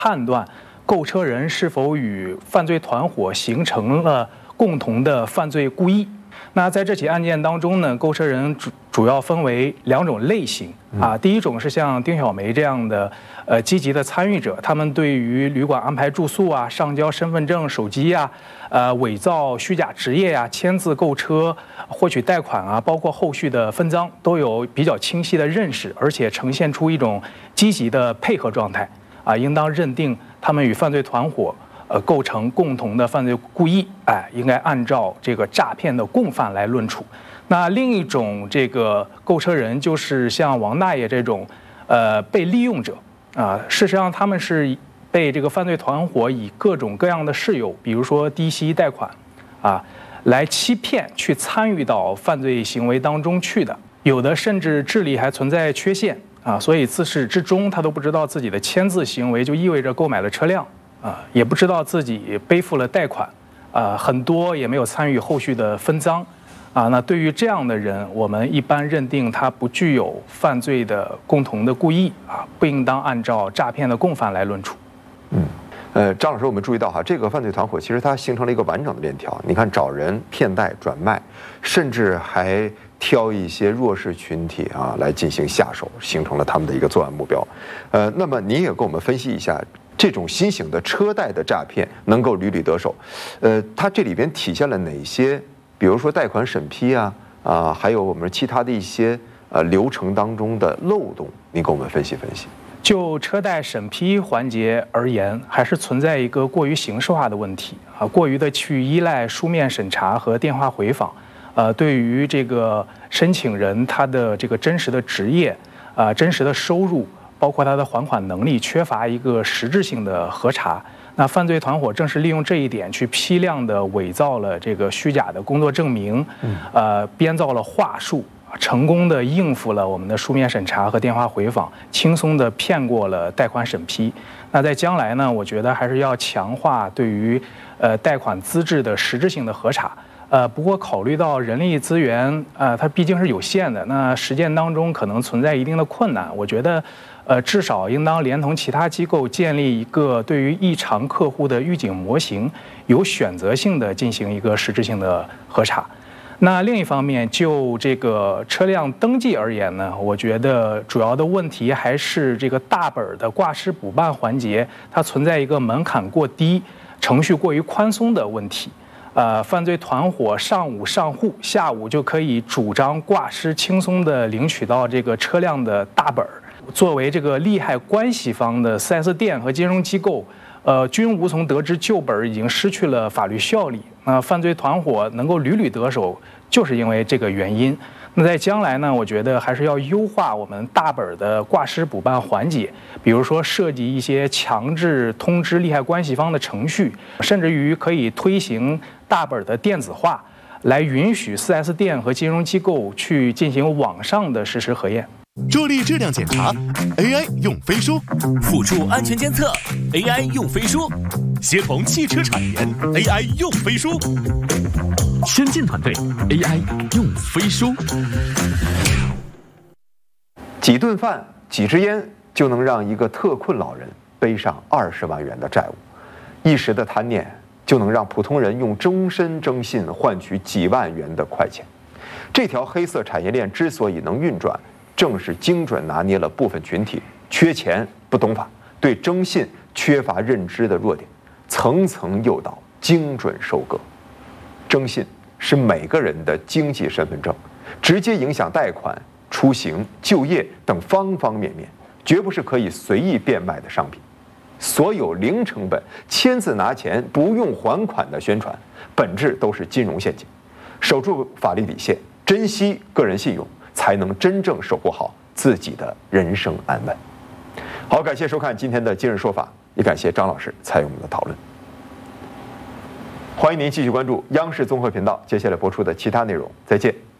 判断购车人是否与犯罪团伙形成了共同的犯罪故意。那在这起案件当中呢，购车人主要分为2种类型啊。第一种是像丁小梅这样的积极的参与者，他们对于旅馆安排住宿啊、上交身份证、手机啊、伪造虚假职业啊、签字购车、获取贷款啊，包括后续的分赃，都有比较清晰的认识，而且呈现出一种积极的配合状态啊，应当认定他们与犯罪团伙构成共同的犯罪故意，应该按照这个诈骗的共犯来论处。那另一种这个购车人就是像王大爷这种被利用者啊，事实上他们是被这个犯罪团伙以各种各样的事由，比如说低息贷款啊，来欺骗去参与到犯罪行为当中去的，有的甚至智力还存在缺陷啊，所以自始至终他都不知道自己的签字行为就意味着购买了车辆。也不知道自己背负了贷款，很多也没有参与后续的分赃，那对于这样的人，我们一般认定他不具有犯罪的共同的故意，不应当按照诈骗的共犯来论处。 张老师，我们注意到哈，这个犯罪团伙其实它形成了一个完整的链条。你看，找人骗贷转卖，甚至还挑一些弱势群体来进行下手，形成了他们的一个作案目标。那么您也给我们分析一下。这种新型的车贷的诈骗能够屡屡得手，它这里边体现了哪些？比如说贷款审批还有我们其他的一些流程当中的漏洞，您给我们分析分析。 就车贷审批环节而言，还是存在一个过于形式化的问题过于的去依赖书面审查和电话回访，对于这个申请人他的这个真实的职业真实的收入。包括他的还款能力缺乏一个实质性的核查，那犯罪团伙正是利用这一点去批量的伪造了这个虚假的工作证明，编造了话术，成功的应付了我们的书面审查和电话回访，轻松的骗过了贷款审批。那在将来呢，我觉得还是要强化对于贷款资质的实质性的核查。不过考虑到人力资源它毕竟是有限的，那实践当中可能存在一定的困难，我觉得至少应当连同其他机构建立一个对于异常客户的预警模型，有选择性的进行一个实质性的核查。那另一方面，就这个车辆登记而言呢，我觉得主要的问题还是这个大本的挂失补办环节，它存在一个门槛过低、程序过于宽松的问题。犯罪团伙上午上户，下午就可以主张挂失，轻松地领取到这个车辆的大本。作为这个利害关系方的 4S 店和金融机构，均无从得知旧本已经失去了法律效力。犯罪团伙能够屡屡得手，就是因为这个原因。那在将来呢，我觉得还是要优化我们大本的挂失补办环节，比如说设计一些强制通知利害关系方的程序，甚至于可以推行大本的电子化，来允许 4S 店和金融机构去进行网上的实时核验。 助力质量检查 ，AI 用飞书； 辅助安全监测 ，AI 用飞书； 协同汽车产研 ，AI 用飞书； 先进团队 AI 用飞书。 几顿饭、几支烟就能让一个特困老人背上20万元的债务，一时的贪念就能让普通人用终身征信换取几万元的快钱。这条黑色产业链之所以能运转，正是精准拿捏了部分群体缺钱不懂法、对征信缺乏认知的弱点，层层诱导，精准收割。征信是每个人的经济身份证，直接影响贷款、出行、就业等方方面面，绝不是可以随意变卖的商品。所有零成本、签字拿钱不用还款的宣传，本质都是金融陷阱。守住法律底线，珍惜个人信用，才能真正守护好自己的人生安稳。好，感谢收看今天的今日说法，也感谢张老师参与我们的讨论。欢迎您继续关注央视综合频道接下来播出的其他内容，再见。